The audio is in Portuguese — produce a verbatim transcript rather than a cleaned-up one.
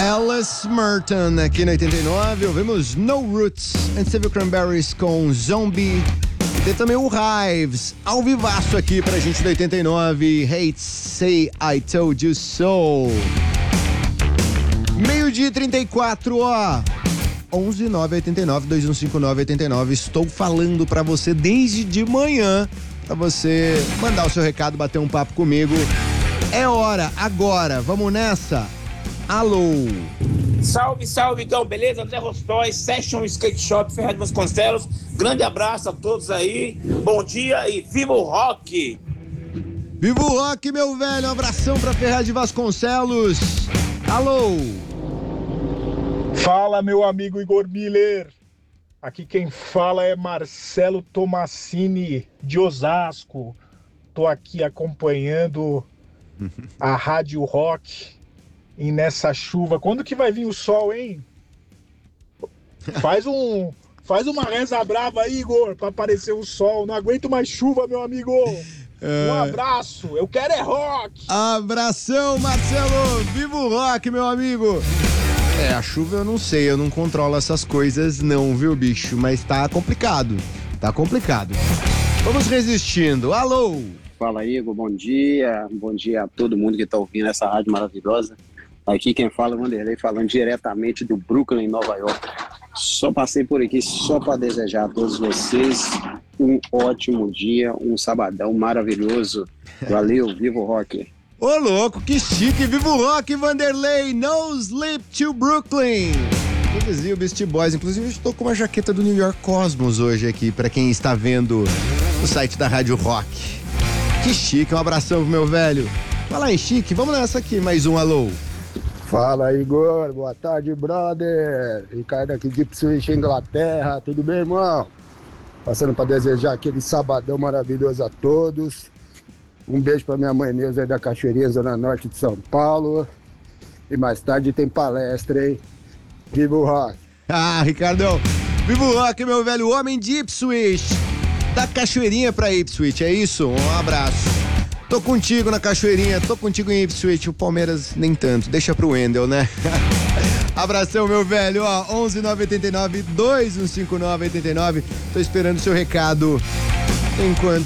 Alice Merton aqui na oitenta e nove. Ouvimos No Roots, antes teve o Cranberries com Zombie. Tem também o Hives, ao vivaço aqui pra gente da oitenta e nove. Hate Say I Told You So. Meio-dia e trinta e quatro, ó. onze nove oito nove dois um cinco nove oito nove. Estou falando pra você desde de manhã, pra você mandar o seu recado, bater um papo comigo. É hora, agora, vamos nessa? Alô? Salve, salve, então, beleza? André Rostóis, Session Skate Shop, Ferraz de Vasconcelos. Grande abraço a todos aí, bom dia e viva o rock! Viva o rock, meu velho, um abração pra Ferraz de Vasconcelos. Alô? Fala, meu amigo Igor Miller. Aqui quem fala é Marcelo Tomassini, de Osasco. Tô aqui acompanhando a Rádio Rock e nessa chuva. Quando que vai vir o sol, hein? Faz um, faz uma reza brava aí, Igor, pra aparecer o sol. Não aguento mais chuva, meu amigo. É... Um abraço. Eu quero é rock. Abração, Marcelo. Viva o rock, meu amigo. É, a chuva eu não sei, eu não controlo essas coisas não, viu, bicho? Mas tá complicado, tá complicado. Vamos resistindo. Alô? Fala, Igor, bom dia. Bom dia a todo mundo que tá ouvindo essa rádio maravilhosa. Aqui quem fala é o Vanderlei, falando diretamente do Brooklyn, Nova York. Só passei por aqui só para desejar a todos vocês um ótimo dia, um sabadão maravilhoso. Valeu, viva o rock! Ô, louco, que chique! Viva o rock, Vanderlei! No sleep to Brooklyn! Eu dizia o Beastie Boys. Inclusive, eu estou com uma jaqueta do New York Cosmos hoje aqui, para quem está vendo no site da Rádio Rock. Que chique, um abração pro meu velho. Fala em chique, vamos nessa aqui, mais um alô. Fala, Igor, boa tarde, brother. Ricardo aqui de Ipswich, Inglaterra, tudo bem, irmão? Passando para desejar aquele sabadão maravilhoso a todos. Um beijo pra minha mãe Neuza aí da Cachoeirinha, Zona Norte de São Paulo. E mais tarde tem palestra, hein? Viva o rock! Ah, Ricardão! Viva o rock, meu velho! Homem de Ipswich! Da Cachoeirinha pra Ipswich, é isso? Um abraço! Tô contigo na Cachoeirinha, tô contigo em Ipswich. O Palmeiras nem tanto, deixa pro Wendel, né? Abração, meu velho! Ó, onze nove oito nove dois um cinco nove oito nove. Tô esperando o seu recado. Enquanto